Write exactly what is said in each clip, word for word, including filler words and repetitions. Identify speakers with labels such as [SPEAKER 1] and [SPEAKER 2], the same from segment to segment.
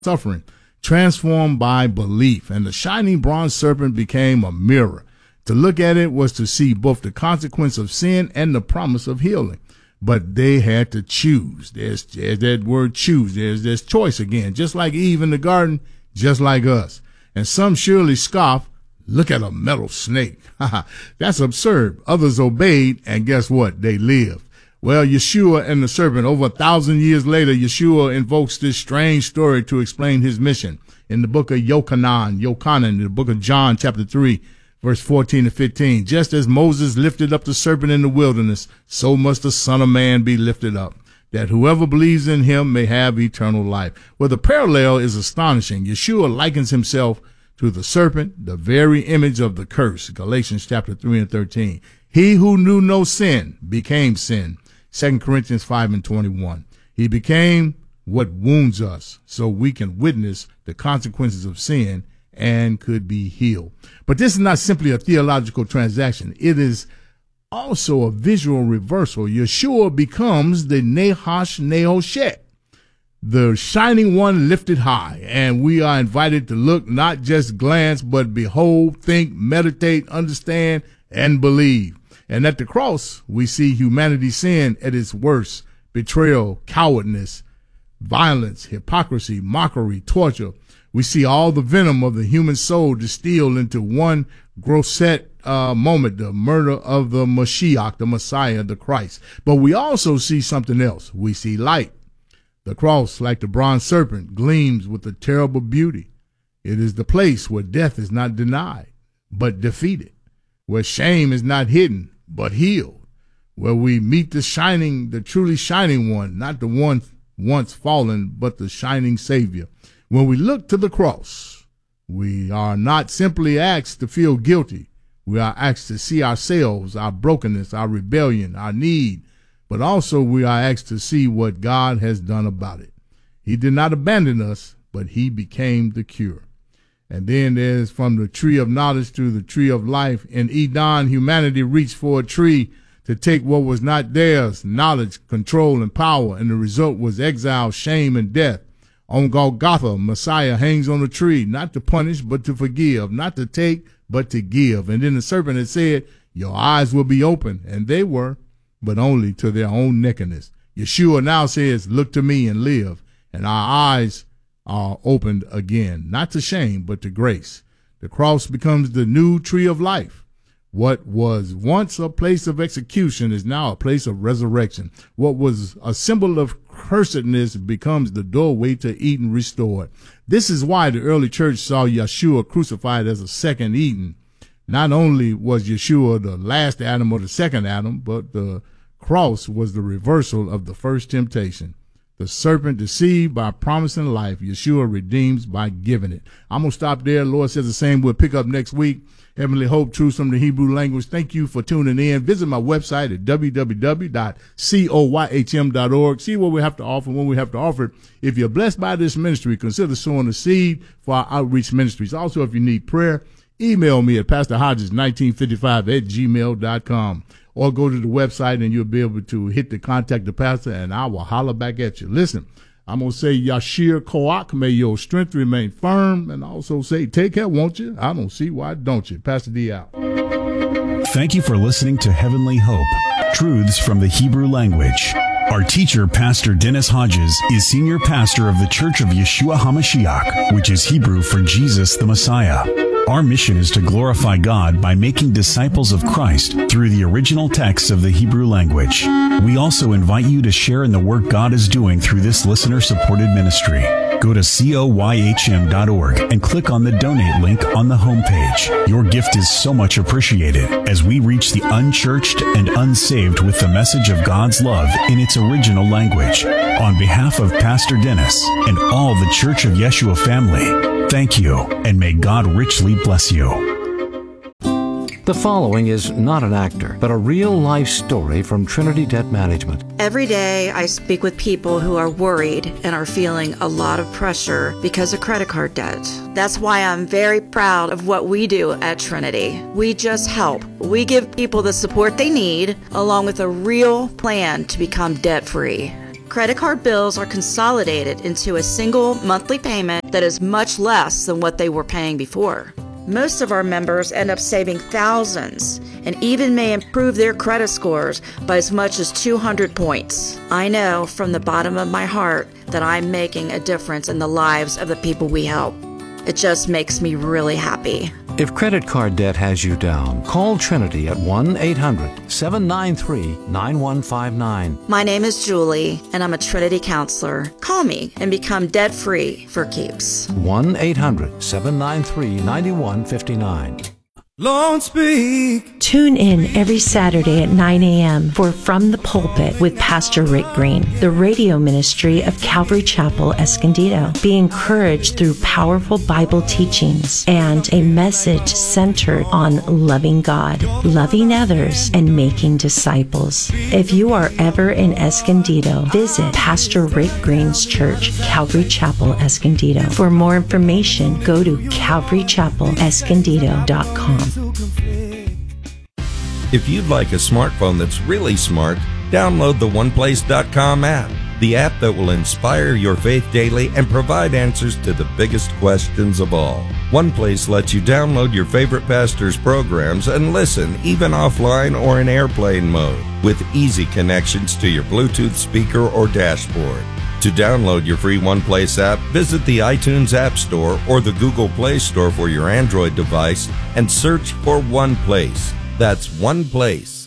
[SPEAKER 1] suffering, transformed by belief. And the shining bronze serpent became a mirror. To look at it was to see both the consequence of sin and the promise of healing. But they had to choose. There's, there's that word choose. There's this choice again, just like Eve in the garden, just like us. And some surely scoffed, look at a metal snake. That's absurd. Others obeyed, and guess what? They lived. Well, Yeshua and the serpent, over a thousand years later, Yeshua invokes this strange story to explain his mission. In the book of Yochanan, Yochanan, in the book of John, chapter three, verse fourteen to fifteen, just as Moses lifted up the serpent in the wilderness, so must the Son of Man be lifted up, that whoever believes in him may have eternal life. Well, the parallel is astonishing. Yeshua likens himself to the serpent, the very image of the curse. Galatians chapter three and thirteen. He who knew no sin became sin. Second Corinthians five and twenty-one. He became what wounds us so we can witness the consequences of sin and could be healed. But this is not simply a theological transaction. It is also a visual reversal. Yeshua becomes the Nahash Nehosheth, the shining one lifted high, and we are invited to look, not just glance, but behold, think, meditate, understand, and believe. And at the cross, we see humanity's sin at its worst: betrayal, cowardness, violence, hypocrisy, mockery, torture. We see all the venom of the human soul distilled into one grotesque uh, moment, the murder of the Mashiach, the Messiah, the Christ. But we also see something else. We see light. The cross, like the bronze serpent, gleams with a terrible beauty. It is the place where death is not denied, but defeated, where shame is not hidden, but healed, where we meet the shining, the truly shining one, not the one once fallen, but the shining Savior. When we look to the cross, we are not simply asked to feel guilty. We are asked to see ourselves, our brokenness, our rebellion, our need, but also we are asked to see what God has done about it. He did not abandon us, but he became the cure. And then there's from the tree of knowledge to the tree of life. In Eden, humanity reached for a tree to take what was not theirs, knowledge, control, and power, and the result was exile, shame, and death. On Golgotha, Messiah hangs on a tree, not to punish, but to forgive, not to take, but to give. And then the serpent had said, your eyes will be open, and they were, but only to their own nakedness. Yeshua now says, look to me and live, and our eyes are opened again, not to shame, but to grace. The cross becomes the new tree of life. What was once a place of execution is now a place of resurrection. What was a symbol of cursedness becomes the doorway to Eden restored. This is why the early church saw Yeshua crucified as a second Eden. Not only was Yeshua the last Adam or the second Adam, but the cross was the reversal of the first temptation. The serpent deceived by promising life. Yeshua redeems by giving it. I'm going to stop there. Lord says the same. We'll pick up next week. Heavenly Hope, Truths from the Hebrew Language. Thank you for tuning in. Visit my website at w w w dot coyhm dot org. See what we have to offer, when we have to offer it. If you're blessed by this ministry, consider sowing a seed for our outreach ministries. Also, if you need prayer, email me at pastor hodges nineteen fifty-five at gmail dot com. Or go to the website and you'll be able to hit the contact the pastor, and I will holler back at you. Listen, I'm going to say Yashir Koach, may your strength remain firm, and also say take care, won't you? I don't see why don't you. Pastor D out.
[SPEAKER 2] Thank you for listening to Heavenly Hope, Truths from the Hebrew Language. Our teacher, Pastor Dennis Hodges, is senior pastor of the Church of Yeshua HaMashiach, which is Hebrew for Jesus the Messiah. Our mission is to glorify God by making disciples of Christ through the original texts of the Hebrew language. We also invite you to share in the work God is doing through this listener-supported ministry. Go to coyhm dot org and click on the donate link on the homepage. Your gift is so much appreciated as we reach the unchurched and unsaved with the message of God's love in its original language. On behalf of Pastor Dennis and all the Church of Yeshua family, thank you, and may God richly bless you.
[SPEAKER 3] The following is not an actor, but a real-life story from Trinity Debt Management.
[SPEAKER 4] Every day I speak with people who are worried and are feeling a lot of pressure because of credit card debt. That's why I'm very proud of what we do at Trinity. We just help. We give people the support they need, along with a real plan to become debt-free. Credit card bills are consolidated into a single monthly payment that is much less than what they were paying before. Most of our members end up saving thousands and even may improve their credit scores by as much as two hundred points. I know from the bottom of my heart that I'm making a difference in the lives of the people we help. It just makes me really happy.
[SPEAKER 3] If credit card debt has you down, call Trinity at one eight hundred seven nine three nine one five nine.
[SPEAKER 4] My name is Julie, and I'm a Trinity counselor. Call me and become debt-free for keeps.
[SPEAKER 3] one eight hundred seven nine three nine one five nine.
[SPEAKER 5] Lord, speak.
[SPEAKER 6] Tune in every Saturday at nine a.m. for From the Pulpit with Pastor Rick Green, the radio ministry of Calvary Chapel, Escondido. Be encouraged through powerful Bible teachings and a message centered on loving God, loving others, and making disciples. If you are ever in Escondido, visit Pastor Rick Green's church, Calvary Chapel, Escondido. For more information, go to calvary chapel escondido dot com.
[SPEAKER 5] If you'd like a smartphone that's really smart, download the one place dot com app, the app that will inspire your faith daily and provide answers to the biggest questions of all. OnePlace lets you download your favorite pastor's programs and listen even offline or in airplane mode with easy connections to your Bluetooth speaker or dashboard. To download your free OnePlace app, visit the iTunes App Store or the Google Play Store for your Android device and search for OnePlace. That's OnePlace.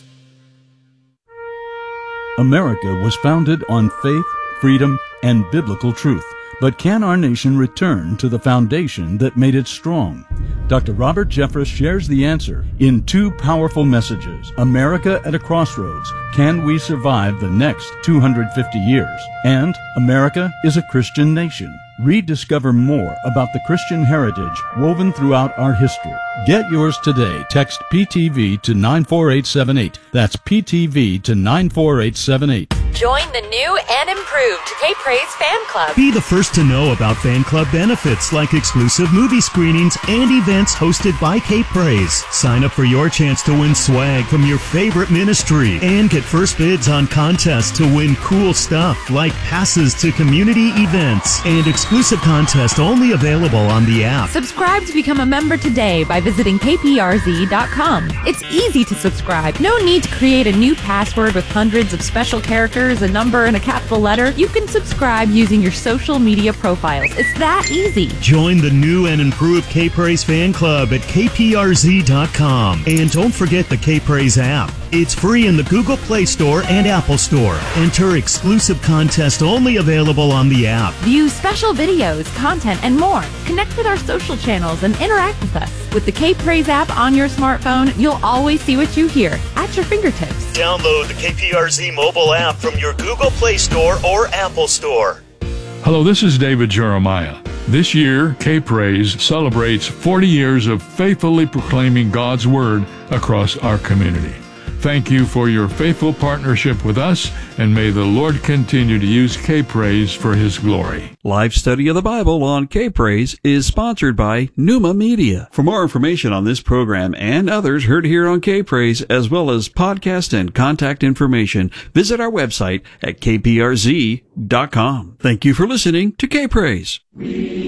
[SPEAKER 7] America was founded on faith, freedom, and biblical truth. But can our nation return to the foundation that made it strong? Doctor Robert Jeffress shares the answer in two powerful messages. America at a Crossroads. Can we survive the next two hundred fifty years? And America is a Christian nation. Rediscover more about the Christian heritage woven throughout our history. Get yours today. Text P T V to nine four eight seven eight. That's P T V to nine four eight seven eight.
[SPEAKER 8] Join the new and improved K-Praise Fan Club.
[SPEAKER 9] Be the first to know about fan club benefits like exclusive movie screenings and events hosted by K-Praise. Sign up for your chance to win swag from your favorite ministry and get first bids on contests to win cool stuff like passes to community events and exclusive contests only available on the app.
[SPEAKER 10] Subscribe to become a member today by visiting K P R Z dot com. It's easy to subscribe. No need to create a new password with hundreds of special characters, a number, and a capital letter. You can subscribe using your social media profiles. It's that easy.
[SPEAKER 9] Join the new and improved K-Praise Fan Club at K P R Z dot com. And don't forget the K-Praise app. It's free in the Google Play Store and Apple Store. Enter exclusive contests only available on the app.
[SPEAKER 10] View special videos, content, and more. Connect with our social channels and interact with us. With the K-Praise app on your smartphone, you'll always see what you hear at your fingertips.
[SPEAKER 9] Download the K P R Z mobile app from your Google Play Store or Apple Store.
[SPEAKER 11] Hello, this is David Jeremiah. This year, K-Praise celebrates forty years of faithfully proclaiming God's Word across our community. Thank you for your faithful partnership with us, and may the Lord continue to use K-Praise for His glory.
[SPEAKER 12] Live study of the Bible on K-Praise is sponsored by Pneuma Media. For more information on this program and others heard here on K-Praise, as well as podcast and contact information, visit our website at K P R Z dot com. Thank you for listening to K-Praise.